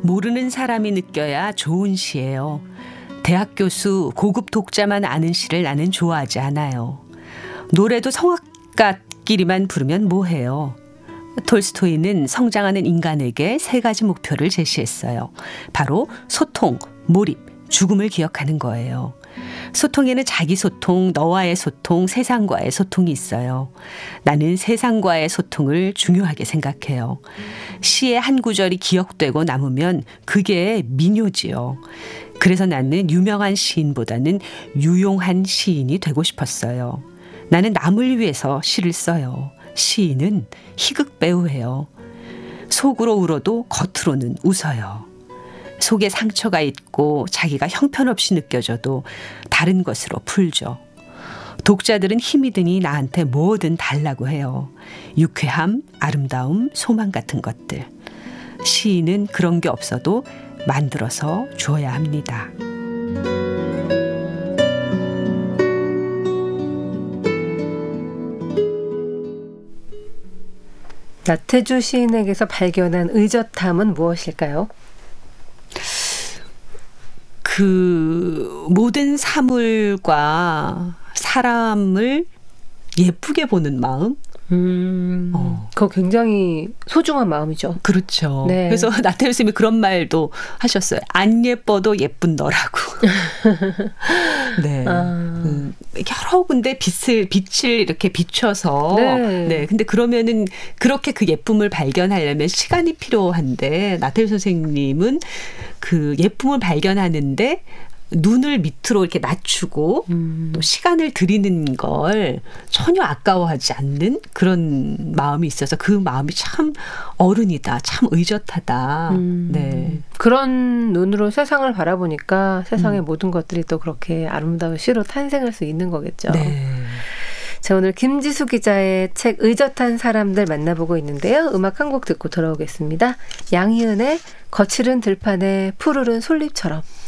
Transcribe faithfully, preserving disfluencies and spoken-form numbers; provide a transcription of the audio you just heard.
모르는 사람이 느껴야 좋은 시예요. 대학 교수 고급 독자만 아는 시를 나는 좋아하지 않아요. 노래도 성악가끼리만 부르면 뭐해요. 톨스토이는 성장하는 인간에게 세 가지 목표를 제시했어요. 바로 소통, 몰입, 죽음을 기억하는 거예요. 소통에는 자기 소통, 너와의 소통, 세상과의 소통이 있어요. 나는 세상과의 소통을 중요하게 생각해요. 시의 한 구절이 기억되고 남으면 그게 민요지요. 그래서 나는 유명한 시인보다는 유용한 시인이 되고 싶었어요. 나는 남을 위해서 시를 써요. 시인은 희극 배우예요. 속으로 울어도 겉으로는 웃어요. 속에 상처가 있고 자기가 형편없이 느껴져도 다른 것으로 풀죠. 독자들은 힘이 드니 나한테 뭐든 달라고 해요. 유쾌함, 아름다움, 소망 같은 것들. 시인은 그런 게 없어도 만들어서 줘야 합니다. 나태주 시인에게서 발견한 의젓함은 무엇일까요? 그 모든 사물과 사람을 예쁘게 보는 마음? 음, 어. 그거 굉장히 소중한 마음이죠. 그렇죠. 네. 그래서 나태주 선생님이 그런 말도 하셨어요. 안 예뻐도 예쁜 너라고. 네. 아. 음, 여러 군데 빛을, 빛을 이렇게 비춰서. 네. 네. 근데 그러면은 그렇게 그 예쁨을 발견하려면 시간이 필요한데, 나태주 선생님은 그 예쁨을 발견하는데 눈을 밑으로 이렇게 낮추고 음. 또 시간을 들이는 걸 전혀 아까워하지 않는 그런 마음이 있어서 그 마음이 참 어른이다. 참 의젓하다. 음. 네. 그런 눈으로 세상을 바라보니까 세상의 음. 모든 것들이 또 그렇게 아름다운 시로 탄생할 수 있는 거겠죠. 네. 자, 오늘 김지수 기자의 책 의젓한 사람들 만나보고 있는데요. 음악 한 곡 듣고 돌아오겠습니다. 양희은의 거칠은 들판에 푸르른 솔잎처럼.